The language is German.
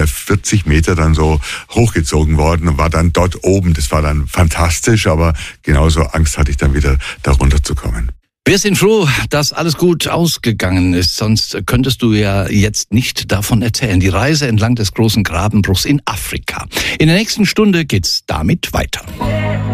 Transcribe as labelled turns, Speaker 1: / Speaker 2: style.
Speaker 1: 40 Meter dann so hochgezogen worden und war dann dort oben. Das war dann fantastisch, aber genauso Angst hatte ich dann wieder, da runterzukommen.
Speaker 2: Wir sind froh, dass alles gut ausgegangen ist, sonst könntest du ja jetzt nicht davon erzählen. Die Reise entlang des großen Grabenbruchs in Afrika. In der nächsten Stunde geht's damit weiter.